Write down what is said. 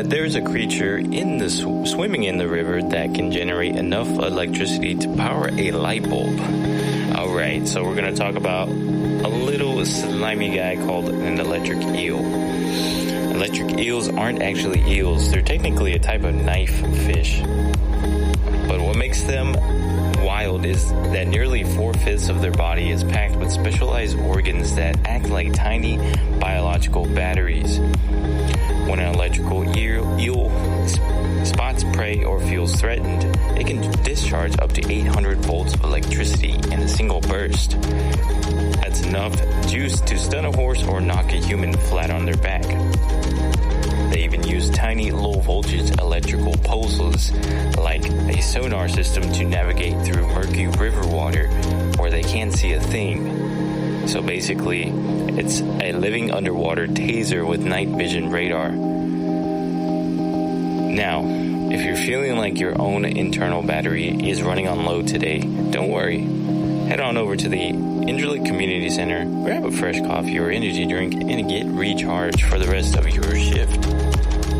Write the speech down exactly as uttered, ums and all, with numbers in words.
that there's a creature in the sw- swimming in the river that can generate enough electricity to power a light bulb. All right, so we're going to talk about a little slimy guy called an electric eel. Electric eels aren't actually eels. They're technically a type of knife fish. But what makes them wild is that nearly four-fifths of their body is packed with specialized organs that act like tiny biological batteries. When an electrical eel, eel spots prey or feels threatened, it can discharge up to eight hundred volts of electricity in a single burst. That's enough juice to stun a horse or knock a human flat on their back. They even use tiny low-voltage electrical pulses like a sonar system to navigate through murky river water where they can't see a thing. So basically, it's a living underwater taser with night vision radar. Now, if you're feeling like your own internal battery is running on low today, don't worry. Head on over to the Indralit Community Center, grab a fresh coffee or energy drink, and get recharged for the rest of your shift.